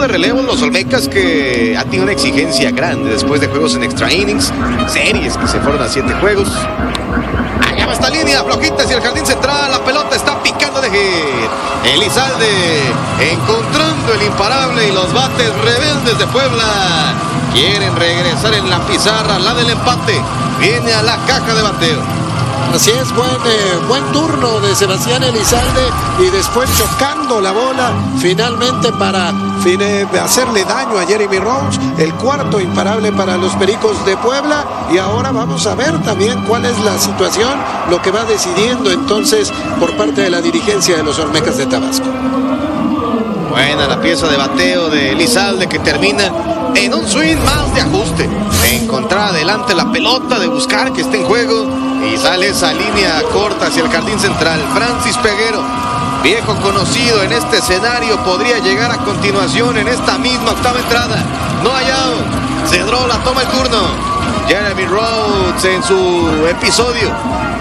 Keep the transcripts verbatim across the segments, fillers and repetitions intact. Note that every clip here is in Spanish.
de relevos los Olmecas, que ha tenido una exigencia grande después de juegos en extra innings, series que se fueron a siete juegos. Allá va esta línea, flojita hacia el jardín central, la pelota está picando de hit. Elizalde encontrando el imparable y los bates rebeldes de Puebla quieren regresar en la pizarra, la del empate. Viene a la caja de bateo. Así es, buen, eh, buen turno de Sebastián Elizalde y después chocando la bola finalmente para fin, eh, hacerle daño a Jeremy Rhodes, el cuarto imparable para los Pericos de Puebla. Y ahora vamos a ver también cuál es la situación, lo que va decidiendo entonces por parte de la dirigencia de los Olmecas de Tabasco. Buena la pieza de bateo de Elizalde, que termina en un swing más de ajuste, de encontrar adelante la pelota, de buscar que esté en juego, y sale esa línea corta hacia el jardín central. Francis Peguero, viejo conocido en este escenario, podría llegar a continuación en esta misma octava entrada. No hay out. Cedrola toma el turno. Jeremy Rhodes en su episodio.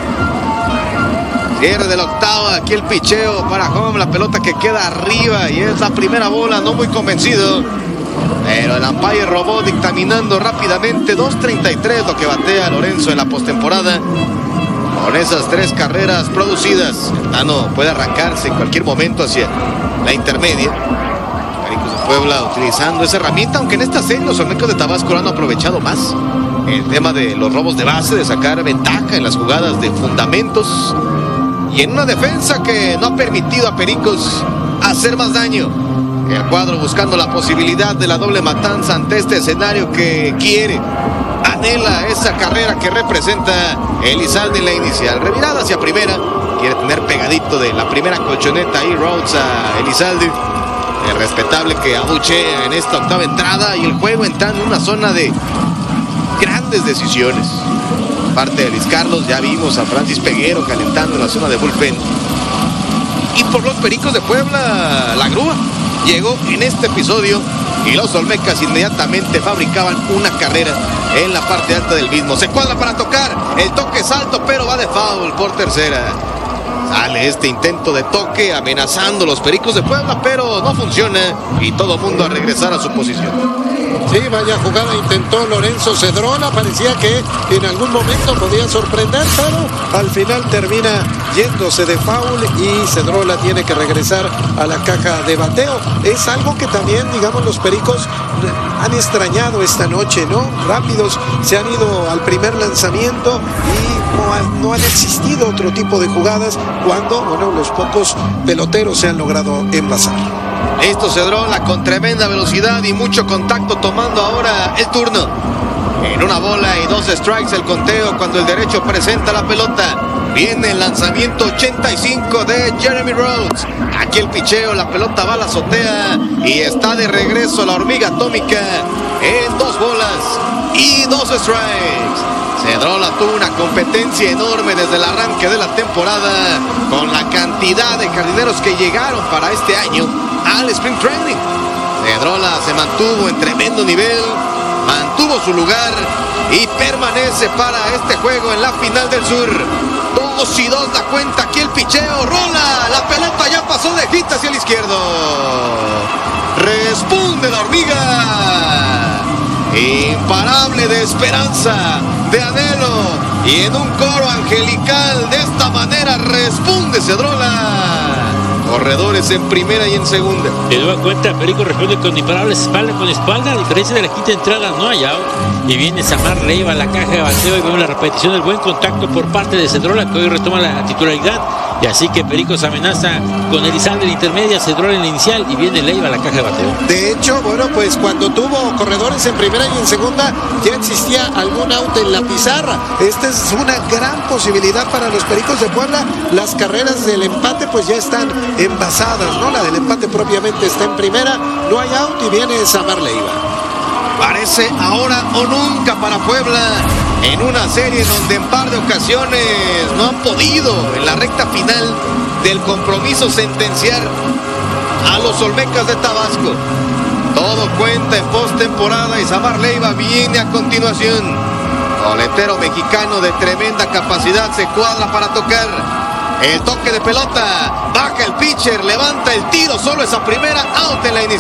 Cierre de la octava, aquí el picheo para home, la pelota que queda arriba y es la primera bola, no muy convencido. Pero el umpire robó dictaminando rápidamente. Dos treinta y tres lo que batea Lorenzo en la postemporada. Con esas tres carreras producidas, el Tano puede arrancarse en cualquier momento hacia la intermedia. Pericos de Puebla utilizando esa herramienta, aunque en esta serie los Olmecas de Tabasco lo han aprovechado más. El tema de los robos de base, de sacar ventaja en las jugadas de fundamentos. Y en una defensa que no ha permitido a Pericos hacer más daño. El cuadro buscando la posibilidad de la doble matanza ante este escenario que quiere, anhela esa carrera que representa Elizalde en la inicial. Revirada hacia primera, quiere tener pegadito de la primera colchoneta ahí Rhodes a Elizalde. El respetable que abuchea en esta octava entrada y el juego entrando en una zona de grandes decisiones. Parte de Luis Carlos, ya vimos a Francis Peguero calentando en la zona de bullpen. Y por los Pericos de Puebla, la grúa llegó en este episodio y los Olmecas inmediatamente fabricaban una carrera en la parte alta del mismo. Se cuadra para tocar, el toque es alto, pero va de foul por tercera. Sale este intento de toque amenazando a los Pericos de Puebla, pero no funciona y todo mundo a regresar a su posición. Sí, vaya jugada intentó Lorenzo Cedrola, parecía que en algún momento podía sorprender, pero al final termina yéndose de foul y Cedrola tiene que regresar a la caja de bateo. Es algo que también, digamos, los Pericos han extrañado esta noche, ¿no? Rápidos se han ido al primer lanzamiento y no, ha, no han existido otro tipo de jugadas cuando, bueno, los pocos peloteros se han logrado envasar. Listo Cedrola con tremenda velocidad y mucho contacto, tomando ahora el turno. En una bola y dos strikes el conteo cuando el derecho presenta la pelota. Viene el lanzamiento ochenta y cinco de Jeremy Rhodes. Aquí el picheo, la pelota va a la azotea y está de regreso la hormiga atómica en dos bolas y dos strikes. Cedrola tuvo una competencia enorme desde el arranque de la temporada con la cantidad de jardineros que llegaron para este año al Spring Training. Cedrola se mantuvo en tremendo nivel, mantuvo su lugar y permanece para este juego en la final del sur. Dos y dos da cuenta, aquí el picheo, rola, la pelota ya pasó de hit hacia el izquierdo. Responde la hormiga. Imparable de esperanza, de anhelo y en un coro angelical. De esta manera responde Cedrola. Corredores en primera y en segunda. De nueva cuenta, Perico responde con imparables espalda con espalda. A diferencia de la quinta entrada, no hay out. Y viene Samar Leiva a la caja de bateo y vemos la repetición del buen contacto por parte de Cedrola, que hoy retoma la titularidad. Y así que Pericos amenaza con Elizalde en la intermedia, Cedrola en la inicial y viene Leiva a la caja de bateo. De hecho, bueno, pues cuando tuvo corredores en primera y en segunda, ya existía algún out en la pizarra. Esta es una gran posibilidad para los Pericos de Puebla. Las carreras del empate pues ya están envasadas, ¿no? La del empate propiamente está en primera, no hay out y viene Samar Leiva. Parece ahora o nunca para Puebla, en una serie donde en par de ocasiones no han podido en la recta final del compromiso sentenciar a los Olmecas de Tabasco. Todo cuenta en postemporada y Samar Leiva viene a continuación. Coletero mexicano de tremenda capacidad se cuadra para tocar. El toque de pelota, baja el pitcher, levanta el tiro, solo esa primera, out en la inicial.